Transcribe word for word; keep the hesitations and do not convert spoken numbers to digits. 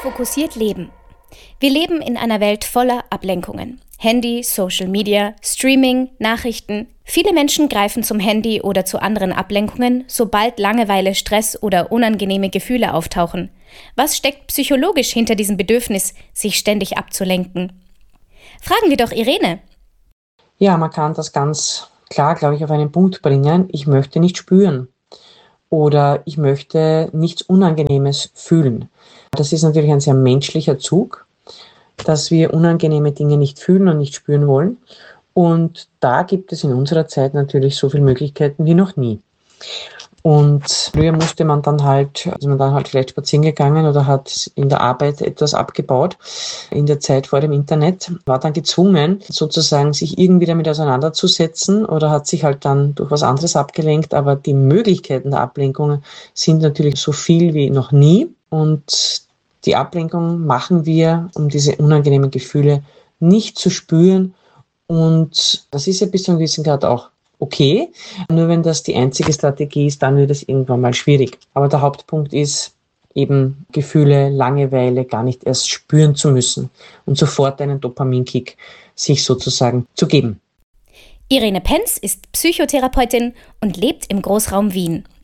Fokussiert leben. Wir leben in einer Welt voller Ablenkungen. Handy, Social Media, Streaming, Nachrichten. Viele Menschen greifen zum Handy oder zu anderen Ablenkungen, sobald Langeweile, Stress oder unangenehme Gefühle auftauchen. Was steckt psychologisch hinter diesem Bedürfnis, sich ständig abzulenken? Fragen wir doch Irene. Ja, man kann das ganz klar, glaube ich, auf einen Punkt bringen. Ich möchte nicht spüren oder ich möchte nichts Unangenehmes fühlen. Das ist natürlich ein sehr menschlicher Zug, dass wir unangenehme Dinge nicht fühlen und nicht spüren wollen. Und da gibt es in unserer Zeit natürlich so viele Möglichkeiten wie noch nie. Und früher musste man dann halt, ist man dann halt vielleicht spazieren gegangen oder hat in der Arbeit etwas abgebaut. In der Zeit vor dem Internet war dann gezwungen, sozusagen sich irgendwie damit auseinanderzusetzen oder hat sich halt dann durch was anderes abgelenkt. Aber die Möglichkeiten der Ablenkung sind natürlich so viel wie noch nie. Und die Ablenkung machen wir, um diese unangenehmen Gefühle nicht zu spüren. Und das ist ja bis zu einem gewissen Grad auch okay. Nur wenn das die einzige Strategie ist, dann wird es irgendwann mal schwierig. Aber der Hauptpunkt ist eben Gefühle, Langeweile gar nicht erst spüren zu müssen und sofort einen Dopaminkick sich sozusagen zu geben. Irene Penz ist Psychotherapeutin und lebt im Großraum Wien.